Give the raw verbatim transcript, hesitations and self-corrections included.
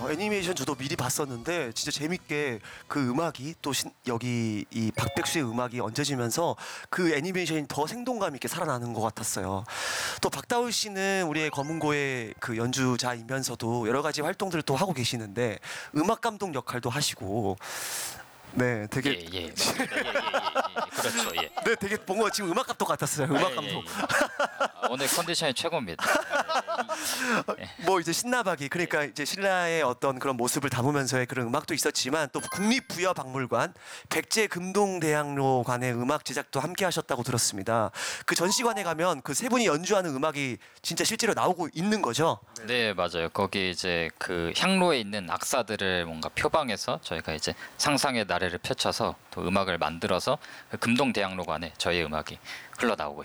애니메이션 저도 미리 봤었는데 진짜 재밌게 그 음악이 또 신, 여기 이 박백수의 음악이 얹어지면서 그 애니메이션이 더 생동감 있게 살아나는 것 같았어요. 또 박다울 씨는 우리의 검은고의 그 연주자이면서도 여러 가지 활동들을 또 하고 계시는데 음악 감독 역할도 하시고 네, 되게 예, 예, 맞습니다. 예, 예, 예, 예. 그렇죠. 예. 네, 되게 뭔가 지금 음악 감독 같았어요. 음악 예, 감독. 예, 예. 아, 오늘 컨디션이 최고입니다. 뭐 이제 신나박이 그러니까 이제 신라의 어떤 그런 모습을 담으면서의 그런 음악도 있었지만 또 국립부여박물관 백제 금동대학로관의 음악 제작도 함께 하셨다고 들었습니다. 그 전시관에 가면 그 세 분이 연주하는 음악이 진짜 실제로 나오고 있는 거죠? 네, 맞아요. 거기 이제 그 향로에 있는 악사들을 뭔가 표방해서 저희가 이제 상상의 나래를 펼쳐서 또 음악을 만들어서 그 금동대학로관에 저희 음악이 흘러나오고